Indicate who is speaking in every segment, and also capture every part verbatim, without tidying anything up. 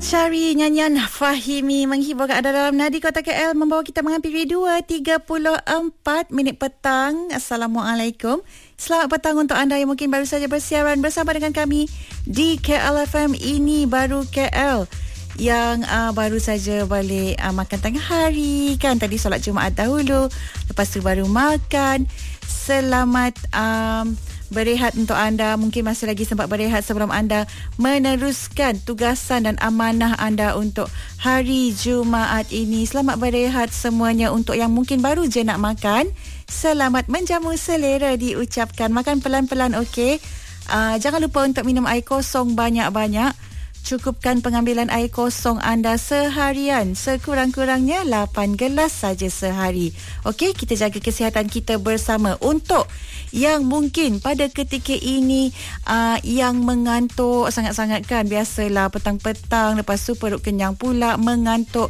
Speaker 1: Syari nyanyian Fahimi menghiburkan anda dalam Nadi Kota K L, membawa kita menghampiri dua tiga puluh empat minit petang. Assalamualaikum. Selamat petang untuk anda yang mungkin baru saja bersiaran bersama dengan kami di K L F M. Ini baru K L yang uh, baru saja balik uh, makan tengah hari kan. Tadi solat Jumaat dahulu, lepas tu baru makan. Selamat um, berehat untuk anda. Mungkin masih lagi sempat berehat sebelum anda meneruskan tugasan dan amanah anda untuk hari Jumaat ini. Selamat berehat semuanya. Untuk yang mungkin baru je nak makan, selamat menjamu selera diucapkan. Makan pelan-pelan, okey. Uh, jangan lupa untuk minum air kosong banyak-banyak. Cukupkan pengambilan air kosong anda seharian, sekurang-kurangnya lapan gelas saja sehari. Okey, kita jaga kesihatan kita bersama. Untuk yang mungkin pada ketika ini uh, yang mengantuk sangat-sangat kan, biasalah petang-petang lepas tu perut kenyang pula, mengantuk.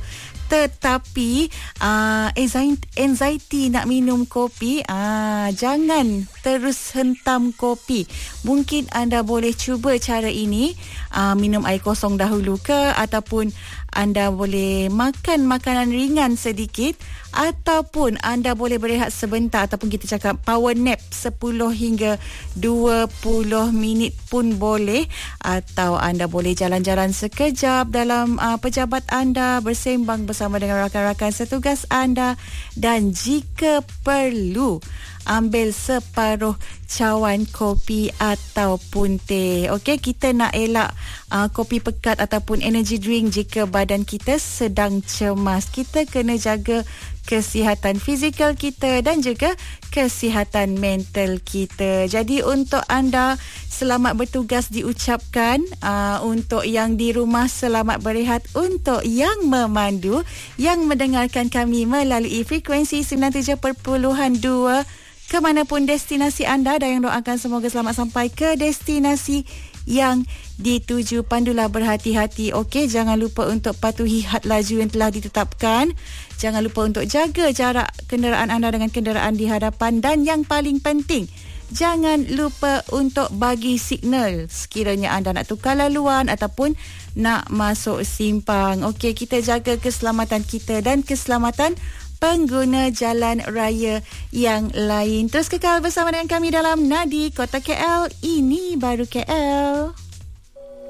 Speaker 1: Tetapi uh, anxiety nak minum kopi, uh, jangan terus hentam kopi. Mungkin anda boleh cuba cara ini, uh, minum air kosong dahulu ke, ataupun anda boleh makan makanan ringan sedikit, ataupun anda boleh berehat sebentar, ataupun kita cakap power nap sepuluh hingga dua puluh minit pun boleh. Atau anda boleh jalan-jalan sekejap dalam uh, pejabat anda, bersembang bersama dengan rakan-rakan setugas anda, dan jika perlu ambil separuh cawan kopi ataupun teh. Okey, kita nak elak uh, kopi pekat ataupun energy drink jika badan kita sedang cemas. Kita kena jaga kesihatan fizikal kita dan juga kesihatan mental kita. Jadi untuk anda, selamat bertugas diucapkan. Uh, untuk yang di rumah, selamat berehat. Untuk yang memandu, yang mendengarkan kami melalui frekuensi sembilan puluh tujuh perpuluhan dua, kemanapun destinasi anda, dan yang doakan semoga selamat sampai ke destinasi yang dituju. Pandulah berhati-hati. Okey, jangan lupa untuk patuhi had laju yang telah ditetapkan. Jangan lupa untuk jaga jarak kenderaan anda dengan kenderaan di hadapan. Dan yang paling penting, jangan lupa untuk bagi signal sekiranya anda nak tukar laluan ataupun nak masuk simpang. Okey, kita jaga keselamatan kita dan keselamatan pengguna jalan raya yang lain. Terus kekal bersama dengan kami dalam Nadi Kota K L. Ini baru K L.